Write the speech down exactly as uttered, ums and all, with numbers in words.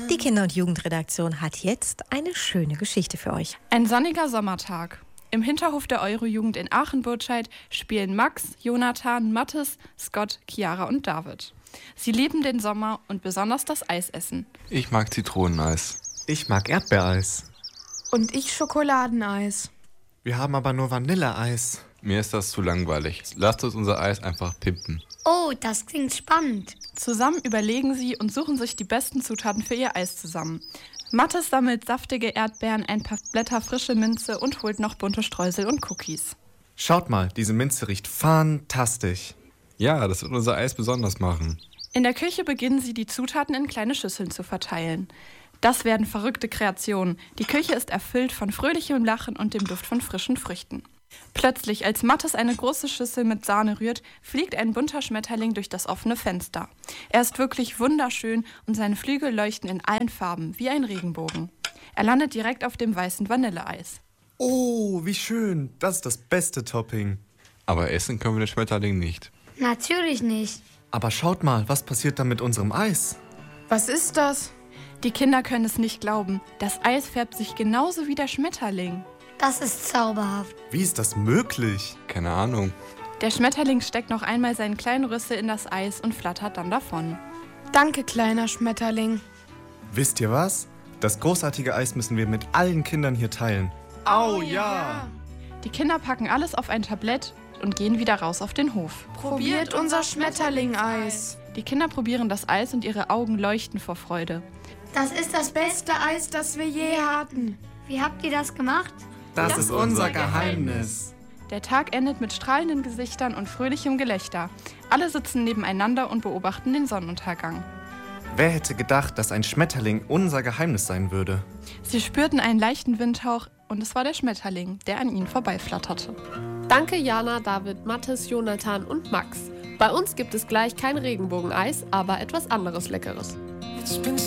Die Kinder- und Jugendredaktion hat jetzt eine schöne Geschichte für euch. Ein sonniger Sommertag. Im Hinterhof der Eurojugend in Aachen-Burtscheid spielen Max, Jonathan, Mathis, Scott, Chiara und David. Sie lieben den Sommer und besonders das Eisessen. Ich mag Zitroneneis. Ich mag Erdbeereis. Und ich Schokoladeneis. Wir haben aber nur Vanilleeis. Mir ist das zu langweilig. Lasst uns unser Eis einfach pimpen. Oh, das klingt spannend. Zusammen überlegen sie und suchen sich die besten Zutaten für ihr Eis zusammen. Mathis sammelt saftige Erdbeeren, ein paar Blätter frische Minze und holt noch bunte Streusel und Cookies. Schaut mal, diese Minze riecht fantastisch. Ja, das wird unser Eis besonders machen. In der Küche beginnen sie, die Zutaten in kleine Schüsseln zu verteilen. Das werden verrückte Kreationen. Die Küche ist erfüllt von fröhlichem Lachen und dem Duft von frischen Früchten. Plötzlich, als Mathis eine große Schüssel mit Sahne rührt, fliegt ein bunter Schmetterling durch das offene Fenster. Er ist wirklich wunderschön und seine Flügel leuchten in allen Farben, wie ein Regenbogen. Er landet direkt auf dem weißen Vanilleeis. Oh, wie schön. Das ist das beste Topping. Aber essen können wir den Schmetterling nicht. Natürlich nicht. Aber schaut mal, was passiert da mit unserem Eis? Was ist das? Die Kinder können es nicht glauben. Das Eis färbt sich genauso wie der Schmetterling. Das ist zauberhaft. Wie ist das möglich? Keine Ahnung. Der Schmetterling steckt noch einmal seinen kleinen Rüssel in das Eis und flattert dann davon. Danke, kleiner Schmetterling. Wisst ihr was? Das großartige Eis müssen wir mit allen Kindern hier teilen. Oh ja! Die Kinder packen alles auf ein Tablett und gehen wieder raus auf den Hof. Probiert unser Schmetterling-Eis. Die Kinder probieren das Eis und ihre Augen leuchten vor Freude. Das ist das Beste. Beste Eis, das wir je hatten. Wie habt ihr das gemacht? Das, ist unser Geheimnis. Der Tag endet mit strahlenden Gesichtern und fröhlichem Gelächter. Alle sitzen nebeneinander und beobachten den Sonnenuntergang. Wer hätte gedacht, dass ein Schmetterling unser Geheimnis sein würde? Sie spürten einen leichten Windhauch und es war der Schmetterling, der an ihnen vorbeiflatterte. Danke Jana, David, Mathis, Jonathan und Max. Bei uns gibt es gleich kein Regenbogeneis, aber etwas anderes Leckeres.